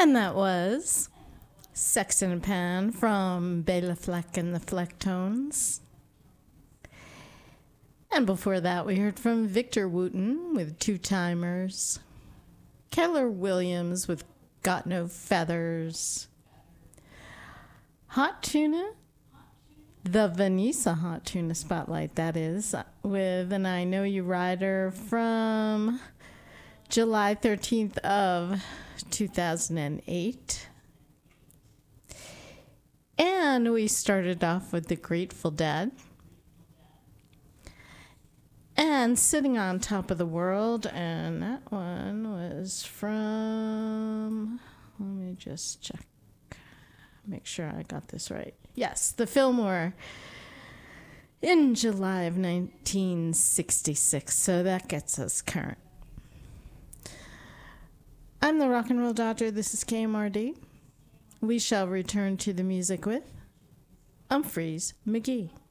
And that was Sex in a Pan from Bela Fleck and the Flecktones. And before that, we heard from Victor Wooten with Two Timers, Keller Williams with Got No Feathers, Hot Tuna, the Vanessa Hot Tuna Spotlight, that is, with an I Know You Rider from July 13th of 2008. And we started off with the Grateful Dead. And Sitting on Top of the World, and that one was from, let me just check, make sure I got this right. Yes, the Fillmore in July of 1966, so that gets us current. I'm the Rock and Roll Dodger. This is KMRD. We shall return to the music with Humphreys McGee.